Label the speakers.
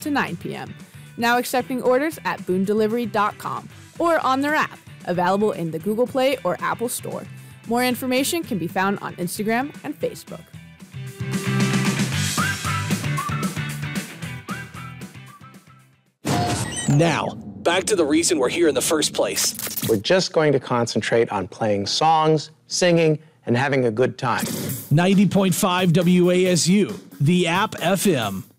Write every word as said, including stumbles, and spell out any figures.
Speaker 1: to nine p.m. Now accepting orders at boone delivery dot com or on their app, available in the Google Play or Apple Store. More information can be found on Instagram and Facebook.
Speaker 2: Now, back to the reason we're here in the first place.
Speaker 3: We're just going to concentrate on playing songs, singing, and having a good time.
Speaker 2: ninety point five W A S U, the App F M.